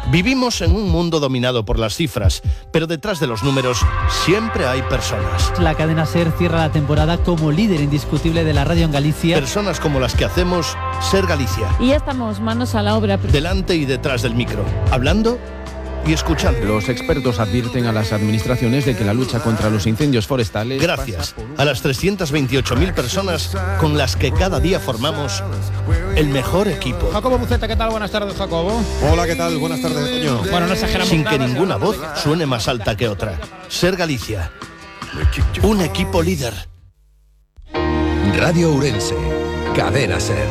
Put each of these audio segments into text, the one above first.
Vivimos en un mundo dominado por las cifras, pero detrás de los números siempre hay personas. La cadena SER cierra la temporada como líder indiscutible de la radio en Galicia. Personas como las que hacemos Ser Galicia. Y ya estamos manos a la obra. Delante y detrás del micro, hablando y escuchando. Los expertos advierten a las administraciones de que la lucha contra los incendios forestales... Gracias a las 328.000 personas con las que cada día formamos el mejor equipo. Jacobo Buceta, ¿qué tal? Buenas tardes, Jacobo. Hola, ¿qué tal? Buenas tardes, Toño. Bueno, no exageramos Sin nada, que ninguna voz suene más alta que otra. Ser Galicia. Un equipo líder. Radio Ourense. Cadena SER.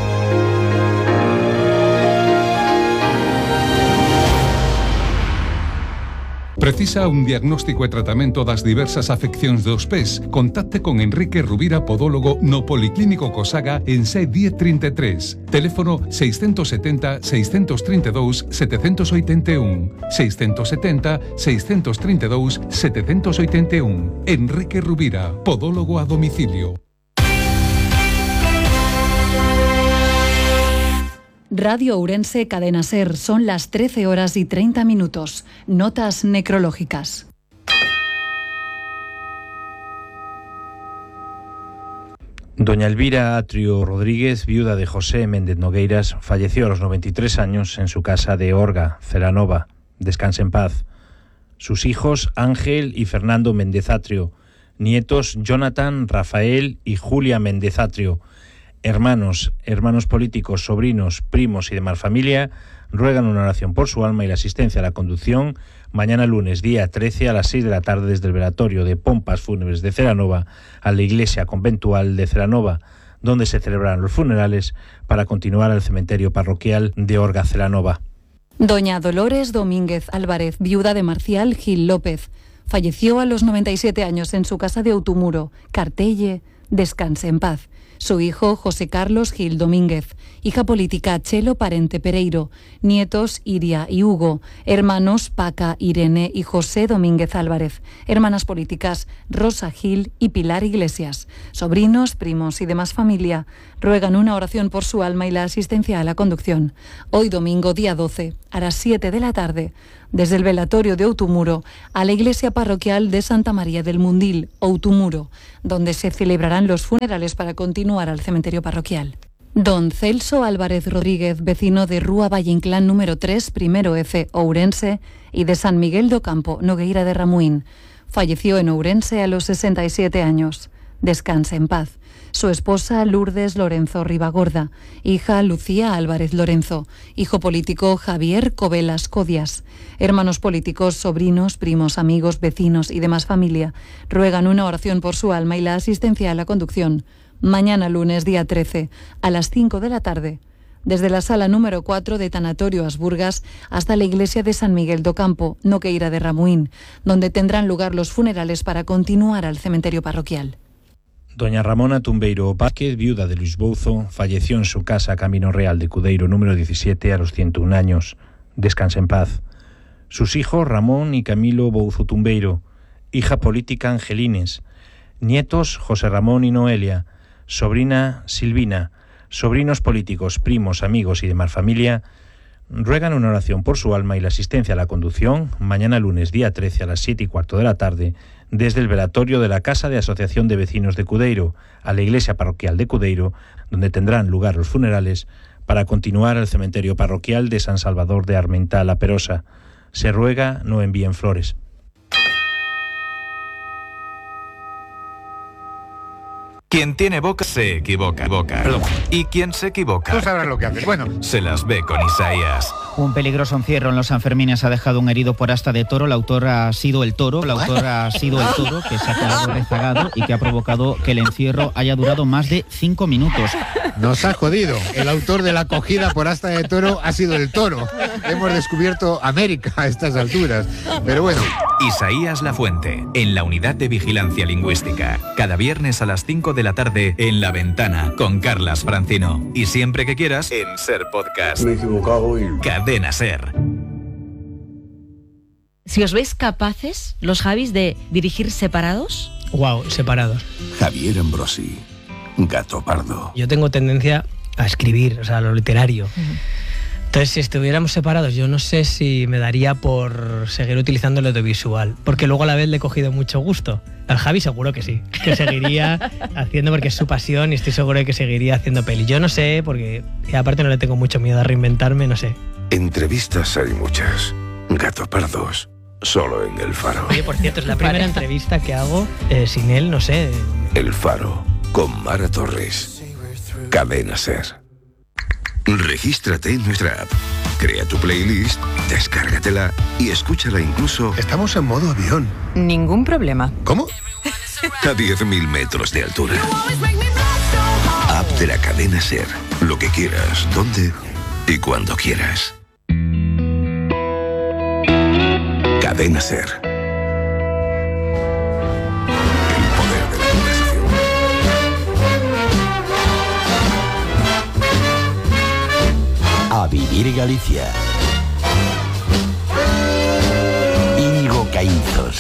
Precisa un diagnóstico e tratamento das diversas afeccións dos pés? Contacte con Enrique Rubira, podólogo no Policlínico Cosaga en C 1033. Teléfono 670 632 781. 670 632 781. Enrique Rubira, podólogo a domicilio. Radio Ourense, Cadena SER, son las 13:30. Notas necrológicas. Doña Elvira Atrio Rodríguez, viuda de José Méndez Nogueiras, falleció a los 93 años en su casa de Orga, Celanova. Descanse en paz. Sus hijos Ángel y Fernando Méndez Atrio, nietos Jonathan, Rafael y Julia Méndez Atrio, hermanos políticos, sobrinos, primos y demás familia, ruegan una oración por su alma y la asistencia a la conducción mañana lunes, día 13, a las 6 de la tarde desde el velatorio de Pompas Fúnebres de Celanova a la iglesia conventual de Celanova, donde se celebrarán los funerales para continuar al cementerio parroquial de Orga, Celanova. Doña Dolores Domínguez Álvarez, viuda de Marcial Gil López, falleció a los 97 años en su casa de Outumuro, Cartelle. Descanse en paz. Su hijo José Carlos Gil Domínguez, hija política Chelo Parente Pereiro, nietos Iria y Hugo, hermanos Paca, Irene y José Domínguez Álvarez, hermanas políticas Rosa Gil y Pilar Iglesias, sobrinos, primos y demás familia, ruegan una oración por su alma y la asistencia a la conducción. Hoy domingo, día 12, a las 7 de la tarde, desde el velatorio de Outumuro a la iglesia parroquial de Santa María del Mundil, Outumuro, donde se celebrarán los funerales para continuar al cementerio parroquial. Don Celso Álvarez Rodríguez, vecino de Rúa Valle Inclán número 3, primero F, Ourense, y de San Miguel do Campo, Nogueira de Ramuín, falleció en Ourense a los 67 años. Descanse en paz. Su esposa Lourdes Lorenzo Ribagorda, hija Lucía Álvarez Lorenzo, hijo político Javier Covelas Codias, hermanos políticos, sobrinos, primos, amigos, vecinos y demás familia, ruegan una oración por su alma y la asistencia a la conducción. Mañana lunes, día 13, a las 5 de la tarde, desde la sala número 4 de Tanatorio Asburgas hasta la iglesia de San Miguel do Campo, Nogueira de Ramuín, donde tendrán lugar los funerales para continuar al cementerio parroquial. Doña Ramona Tumbeiro Vázquez, viuda de Luis Bouzo, falleció en su casa Camino Real de Cudeiro número 17 a los 101 años. Descanse en paz. Sus hijos Ramón y Camilo Bouzo Tumbeiro, hija política Angelines, nietos José Ramón y Noelia, sobrina Silvina, sobrinos políticos, primos, amigos y demás familia, ruegan una oración por su alma y la asistencia a la conducción mañana lunes, día 13, a las 7:15 de la tarde, desde el velatorio de la Casa de Asociación de Vecinos de Cudeiro a la iglesia parroquial de Cudeiro, donde tendrán lugar los funerales para continuar al cementerio parroquial de San Salvador de Armental a Perosa. Se ruega no envíen flores. Quien tiene boca se equivoca. Perdón. Y quien se equivoca, Tú sabrás lo que haces. Bueno, se las ve con Isaías. Un peligroso encierro en los Sanfermines ha dejado un herido por asta de toro. La autora ha sido el toro. Que se ha quedado rezagado y que ha provocado que el encierro haya durado más de 5 minutos. nos ha jodido. El autor de la acogida por asta de toro ha sido el toro. Hemos descubierto América a estas alturas. Pero bueno. Isaías Lafuente, en la Unidad de Vigilancia Lingüística. Cada viernes a las 5 de la tarde en La Ventana con Carlas Francino. Y siempre que quieras en Ser Podcast. Me he equivocado y... Cadena Ser. Si os veis capaces, los Javis, de dirigir separados. Wow, separados. Javier Ambrosi, Gato Pardo. Yo tengo tendencia a escribir, o sea, lo literario. Entonces, si estuviéramos separados, yo no sé si me daría por seguir utilizando el audiovisual, porque luego a la vez le he cogido mucho gusto. Al Javi seguro que sí, que seguiría haciendo porque es su pasión y estoy seguro de que seguiría haciendo peli. Yo no sé, porque aparte no le tengo mucho miedo a reinventarme, no sé. Entrevistas hay muchas. Gato Pardos, solo en El Faro. Oye, por cierto, es la primera entrevista que hago sin él, no sé. El Faro, con Mara Torres. Cadena SER. Regístrate en nuestra app, crea tu playlist, descárgatela y escúchala incluso... Estamos en modo avión. Ningún problema. ¿Cómo? A 10.000 metros de altura. App de la cadena SER. Lo que quieras, donde y cuando quieras. Cadena SER. A vivir Galicia. Íñigo Caínzos.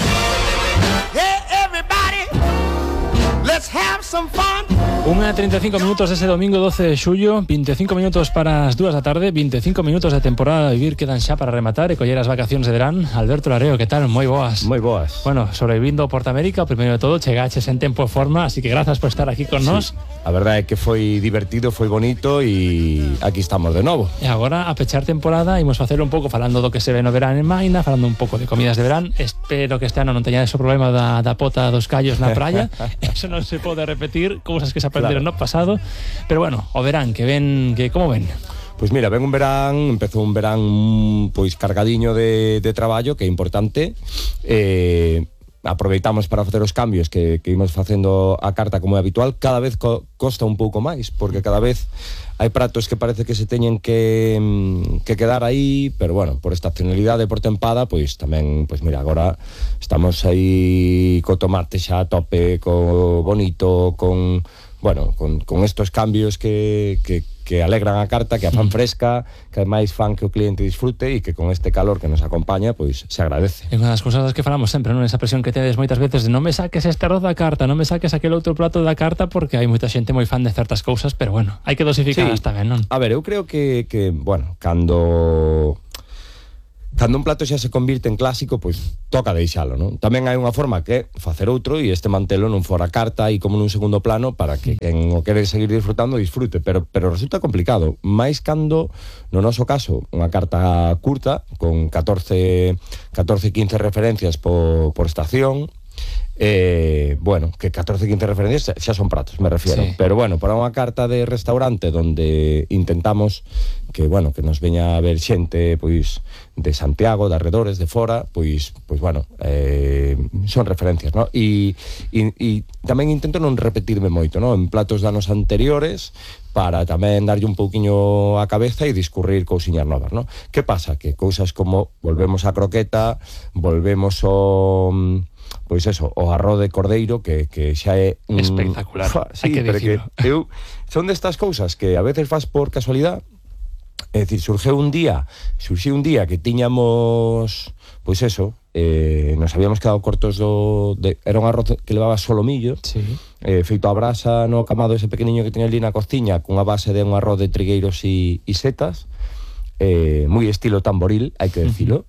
Unha 35 minutos ese domingo 12 de xullo, 25 minutos para as 2 da tarde, 25 minutos de temporada de vivir quedan xa para rematar e coller as vacacións de verán. Alberto Lareo, que tal? Moi boas. Moi boas. Bueno, sobrevivindo ao Porta América, primeiro de todo, chegaches en tempo e forma, así que grazas por estar aquí con nós. A verdade é que foi divertido, foi bonito e aquí estamos de novo. E agora, a pechar temporada, imos facer un pouco falando do que se ve no verán en Maina, falando un pouco de comidas de verán. Espero que este ano non teñades o problema da pota dos callos na praia. Eso non se pode repetir, cousas que se aprenderon no pasado. Pero bueno, o verán, que ven, que como ven? Pois mira, ven un verán, empezou un verán pois cargadiño de traballo, que é importante. Aproveitamos para facer os cambios que imos facendo a carta como é habitual. Cada vez costa un pouco máis, porque cada vez hai pratos que parece que se teñen que quedar aí, pero bueno, por estacionalidade, por tempada, pois tamén, pois mira, agora estamos aí co tomate xa a tope, co bonito, con estos cambios que alegran a carta, que a fan fresca, que ademais fan que o cliente disfrute e que con este calor que nos acompaña, pois se agradece. É unha das cousas das que falamos sempre, non? Esa presión que tedes moitas veces de non me saques este arroz da carta, non me saques aquel outro prato da carta, porque hai moita xente moi fan de certas cousas, pero bueno, hai que dosificar hasta ben, non? A ver, eu creo que bueno, cando un plato xa se convirte en clásico, pois toca deixalo, non? Tamén hai unha forma que facer outro e este mantelo non fora carta e como nun segundo plano para que quen o quere seguir disfrutando disfrute, pero resulta complicado, máis cando no noso caso unha carta curta con 14-15 referencias por estación. Bueno, que 14-15 referencias xa son pratos, me refiero, sí. Pero bueno, para unha carta de restaurante donde intentamos que, bueno, que nos veña a ver xente pois de Santiago, de arredores, de fora, pois bueno, son referencias, ¿no? E tamén intento non repetirme moito, ¿no? En platos de anos anteriores, para tamén darlle un pouquiño a cabeza e discurrir cousiñas novas, ¿no? Que pasa? Que cousas como volvemos a croqueta, volvemos o pois eso, o arroz de cordeiro que xa é espectacular, sí, pero que son destas cousas que a veces faz por casualidade. É dicir, surxiu un día que tiñamos, pois eso, nos habíamos quedado cortos era un arroz que levaba solomillo, sí. Feito a brasa no camado ese pequeniño que tiña ali na cociña, cunha base de un arroz de trigueiros e setas, moi estilo tamboril, hai que decilo,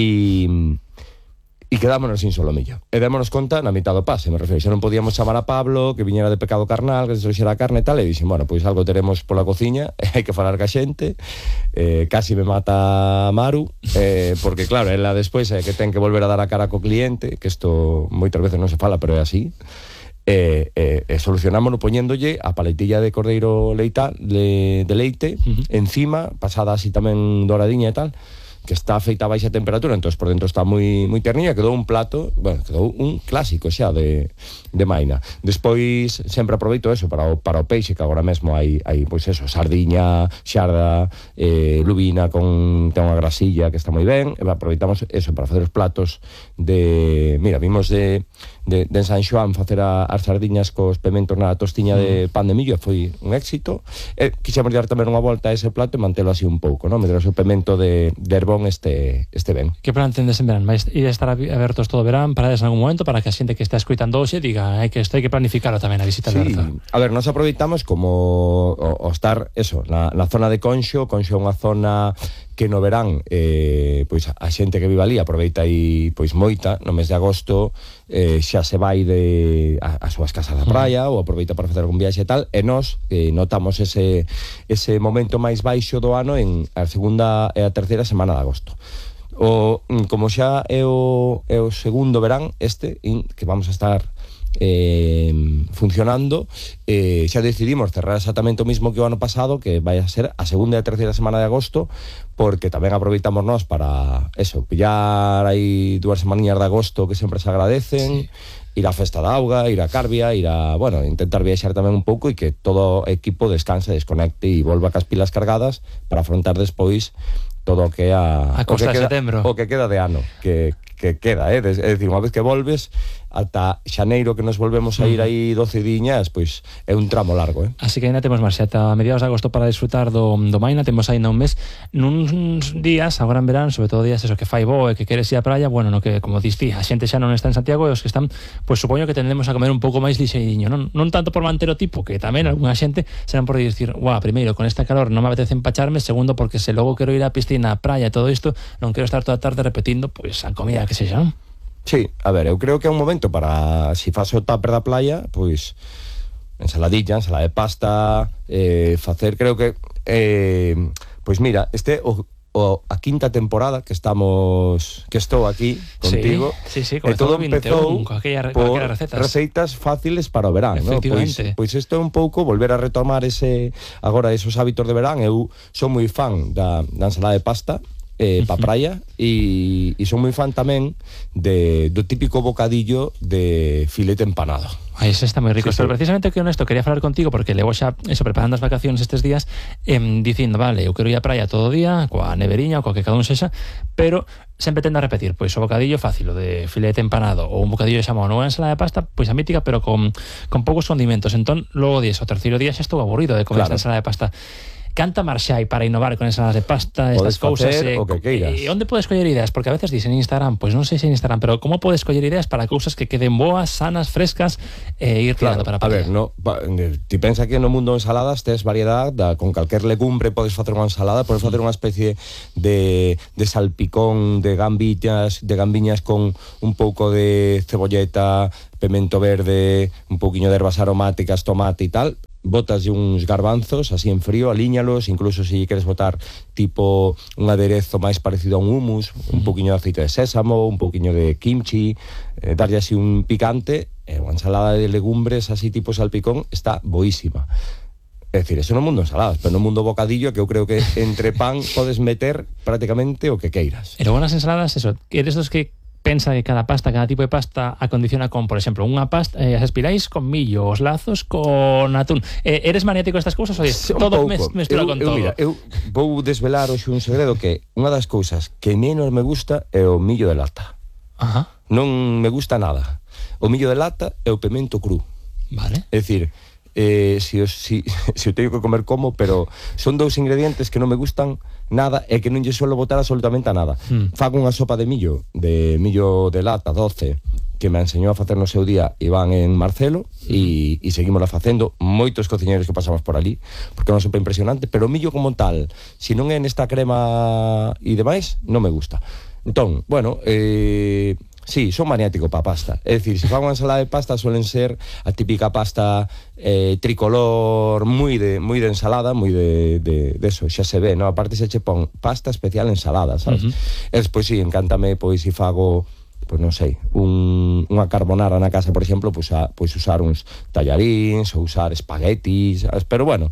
e quedámonos sin solomillo. E démonos conta na mitad do pase, me refiero, xa non podíamos chamar a Pablo, que viñera de pecado carnal, que se trouxera a carne e tal, e dixen, bueno, pois algo teremos pola cociña, hai que falar ca xente, casi me mata Maru, porque claro, ela despois é que ten que volver a dar a cara co cliente, que isto moitas veces non se fala, pero é así, solucionámonos poñéndolle a paletilla de cordeiro de leite, encima, pasada así tamén doradiña e tal, que está feita a baixa temperatura, entón por dentro está moi terniña, quedou un plato, bueno, quedou un clásico xa de Maina. Despois sempre aproveito eso para o peixe, que agora mesmo hai pois eso, sardiña, xarda, lubina ten unha grasilla que está moi ben, e aproveitamos eso para facer os platos mira, vimos de San Xoán facer as sardiñas cos pementos na tostiña de pan de millo, foi un éxito. Quixemos dar tamén unha volta a ese plato e mantelo así un pouco, non? Meter o pemento de herbol bon este ben. Que plan tendes en verán? Vais ir a estar abertos todo o verán, parades en algún momento para que a xente que está escoitando hoxe diga que isto hai que planificarlo tamén a visita de Berza. A ver, nos aproveitamos como o estar eso, na zona de Conxo é unha zona que no verán pois a xente que vive ali aproveita aí pois moita, no mes de agosto xa se vai a súas casas da praia ou aproveita para facer algún viaxe e tal, e nós notamos ese momento máis baixo do ano en a segunda e a terceira semana de agosto. Como xa é o segundo verán que vamos a estar funcionando, xa decidimos cerrar exactamente o mismo que o ano pasado, que vai a ser a segunda e a terceira semana de agosto, porque tamén aproveitamos nós para eso, pillar aí 2 semaninhas de agosto que sempre se agradecen, ir á Festa da Auga, ir a Carbia, intentar viaxar tamén un pouco e que todo o equipo descanse, desconecte e volva cas pilas cargadas para afrontar despois todo o que é a costa de setembro, o que queda de ano, que queda, é dicir, unha vez que volves ata xaneiro que nos volvemos a ir aí 12 diñas, pois é un tramo largo, Así que ainda temos marxe ata mediados de agosto para disfrutar do Maina, temos ainda un mes, nuns días, agora en verán, sobre todo días eso que fai bo e que queres ir á praia, bueno, no que, como diste, a xente xa non está en Santiago e os que están, pois supoño que tendremos a comer un pouco máis lixeiriño, non tanto por manter o tipo, que tamén algunha xente serán por dicir, primeiro, con esta calor non me apetece empacharme, segundo, porque se logo quero ir á piscina, á praia e todo isto, non quero estar toda a tarde repetindo, pois, a comida que sexa, non? Sí, a ver, eu creo que é un momento para, si faz o tupper da playa, pois ensalada de pasta, facer, creo que pois mira, a quinta temporada que estou aquí contigo, e todo empezou por receitas fáciles para o verán, ¿no? Pois isto é un pouco volver a retomar agora esos hábitos de verán. Eu son moi fan da ensalada de pasta pa praia e son moi fan tamén do típico bocadillo de filete empanado. Ese está moi rico, pero precisamente que honesto quería falar contigo porque levo xa preparando as vacacións estes días dicindo, vale, eu quero ir á praia todo o día coa neveriña, coa que cada un sexa, pero sempre tendo a repetir, pois o bocadillo fácil, o de filete empanado ou un bocadillo de xamón ou unha ensalada de pasta, pois a mítica pero con poucos condimentos. Entón, logo o terceiro día xa estou aburrido de comer esta ensalada de pasta. Canta marxai para innovar con esas de pasta, estas cousas, o que queiras. E onde podes coller ideas? Porque a veces dicen en Instagram, pois non sei se en Instagram, pero como podes coller ideas para cousas que queden boas, sanas, frescas e ir tirando para a praia? A ver, ti pensa que no mundo de ensaladas tes variedade, con calquer legumbre podes facer unha ensalada, podes facer unha especie de salpicón de gambiñas con un pouco de cebolleta, pemento verde, un pouquiño de ervas aromáticas, tomate e tal. Botas uns garbanzos así en frío, alíñalos, incluso se queres botar tipo un aderezo máis parecido a un hummus, un poquinho de aceite de sésamo, un poquinho de kimchi, darlle así un picante, unha ensalada de legumbres así tipo salpicón está boísima. É dicir, eso no mundo ensaladas, pero no mundo bocadillo, que eu creo que entre pan podes meter prácticamente o que queiras. E logo nas ensaladas, eso, eres dos que pensa que cada tipo de pasta acondiciona con, por exemplo, unha pasta, as espirais con millo, os lazos con atún. Eres maniático destas cousas ou todo mestura con todo? Mira, eu vou desvelar hoxe un segredo, que unha das cousas que menos me gusta é o millo de lata. Non me gusta nada. O millo de lata é o pemento cru. Vale. É dicir, se o teño que comer como, pero son 2 ingredientes que non me gustan nada e que non lle suelo botar absolutamente a nada. Fago unha sopa de millo de lata doce que me enseñou a facer no seu día Iván en Marcelo e seguimos facendo moitos cociñeiros que pasamos por ali, porque é unha sopa impresionante, pero o millo como tal, se non é nesta crema e demais, non me gusta. Entón, bueno, sí, son maniático pa pasta. É dicir, se fago unha ensalada de pasta suelen ser a típica pasta tricolor, moi de ensalada, moi de eso, xa se ve, ¿no? Aparte se che pon pasta especial ensalada, sabes? E despois sí, encántame, pois, se fago, pois non sei, unha carbonara na casa, por exemplo, pois usar uns tallaríns ou usar espaguetis, sabes? Pero bueno,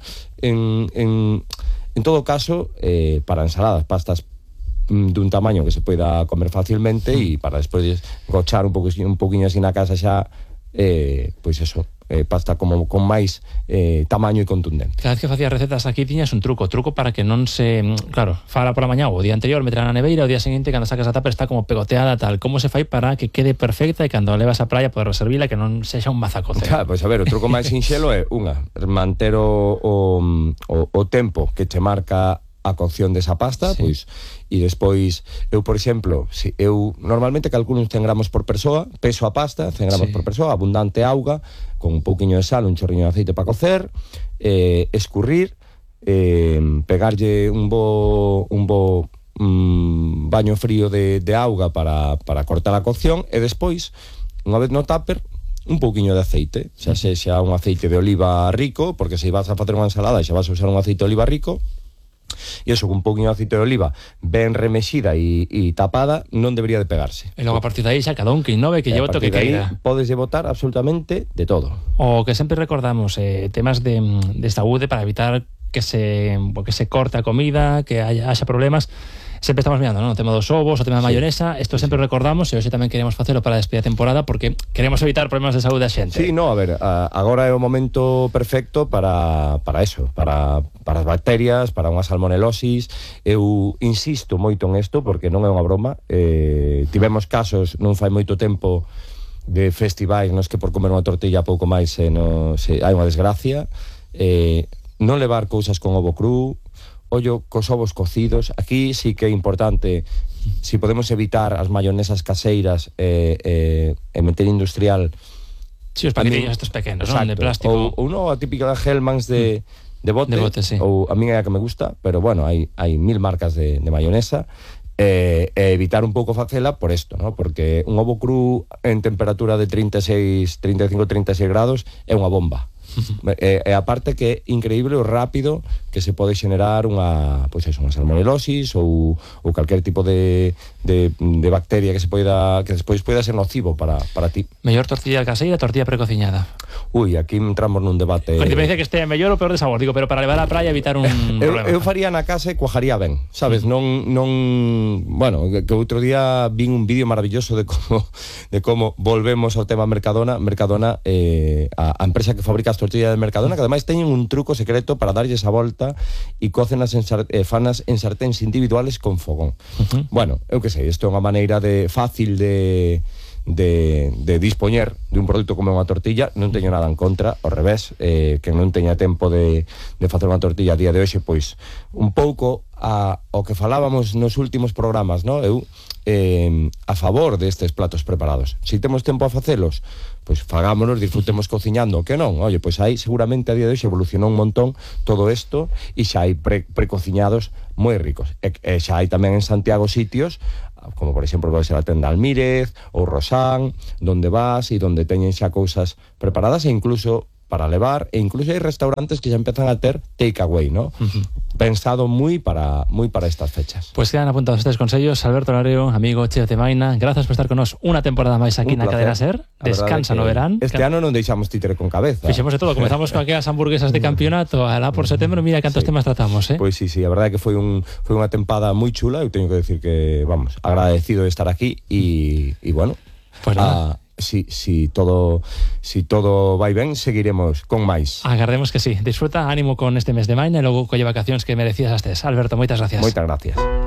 en todo caso, para ensaladas, pastas dun tamaño que se poida comer facilmente e para despois gochar un poquinho así na casa xa, pois eso, pasta como con máis tamaño e contundente. Cada vez que facías recetas aquí tiñas un truco para que non se, claro, fala pola mañá ou o día anterior, meterá na neveira, o día seguinte cando sacas a tapa está como pegoteada tal. Como se fai para que quede perfecta e cando a levas á praia poder reservila que non sexa un mazacote? Claro, pois a ver, o truco máis sinxelo é manter o tempo que che marca a cocción desa pasta, pois, e despois, eu, por exemplo, eu normalmente calculo uns 100 gramos por persoa, peso a pasta, 100 gramos por persoa, abundante auga, con un pouquiño de sal, un chorriño de aceite para cocer, escurrir, pegarlle un bo baño frío de auga para cortar a cocción, e despois, unha vez no tupper, un pouquiño de aceite, xa un aceite de oliva rico, porque se vas a facer unha ensalada xa vas a usar un aceite de oliva rico, e iso, con un pouquiño de aceite de oliva ben remexida e tapada, non debería de pegarse. E logo a partir de aí xa cada un que innove, que lleva o que queira. Podes botar absolutamente de todo. O que sempre recordamos, temas de saúde para evitar que se corte a comida, que haxa problemas. Sempre estamos mirando, ¿no? O tema dos ovos, o tema de mayonesa, isto sempre recordamos, e hoxe tamén queremos facelo para a despedida de temporada porque queremos evitar problemas de saúde a xente. Sí, no, a ver, agora é o momento perfecto para eso, para as bacterias, para unha salmonelosis. Eu insisto moito en isto porque non é unha broma. Tivemos casos non fai moito tempo de festivais nos que por comer unha tortilla pouco máis hai unha desgracia. Non levar cousas con ovo cru, ollo cos ovos cocidos. Aquí sí que é importante, si podemos evitar as mayonesas caseiras e meter industrial. Si, os paquetillos estos pequenos, non? De plástico. Ou a típica Hellmann's de bote, sí. Ou a mí é a que me gusta, pero bueno, hai 1000 marcas de mayonesa. Evitar un pouco facela por isto, ¿no? Porque un ovo cru en temperatura de 35-36 grados é unha bomba. E aparte que é increíble o rápido que se pode xenerar unha salmonelosis ou calquer tipo de bacteria que despois poida ser nocivo para ti. Mellor tortilla caseira, tortilla precociñada. Ui, aquí entramos nun debate. Con diferencia que este é mellor ou peor de sabor, digo, pero para levar á praia evitar un problema. Eu faría na casa e cuajaría ben, sabes? Bueno, que outro día vin un vídeo maravilloso de como volvemos ao tema Mercadona, a empresa que fabrica as tortillas de Mercadona, que ademais teñen un truco secreto para darlles a volta e fanas en sarténs individuales con fogón. Bueno, eu que sei, isto é unha maneira fácil de dispoñer de un produto como unha tortilla. Non teño nada en contra, ao revés, que non teña tempo de facer unha tortilla a día de hoxe, pois un pouco o que falábamos nos últimos programas, ¿no? Eu a favor destes platos preparados. Si temos tempo a facelos, pois fagámonos, disfrutemos cociñando, que non? Oye, pois aí seguramente a día de hoxe evolucionou un montón todo isto e xa hai precociñados moi ricos. E xa hai tamén en Santiago sitios como por exemplo pode ser a tenda Almírez ou Rosán, donde vas e donde teñen xa cousas preparadas e incluso para levar, e incluso hai restaurantes que xa empezan a ter takeaway, ¿no? Pensado moi para estas fechas. Pues quedan apuntados estes consellos. Alberto Lareo, amigo, chef de Maina, grazas por estar con nos unha temporada máis aquí na Cadena Ser. Descansa no verán. Este ano non deixamos títere con cabeza. Fixemos de todo, comezamos con aquelas hamburguesas de campeonato, alá por setembro, mira cantos temas tratamos, Pois sí, a verdade é que foi unha tempada moi chula. Eu teño que decir que, vamos, agradecido de estar aquí e bueno, pues nada. Si todo vai ben, seguiremos con máis. Agardemos que sí. Disfruta, ánimo con este mes de maña e logo colle vacacións que merecías astes. Alberto, moitas gracias. Moitas gracias.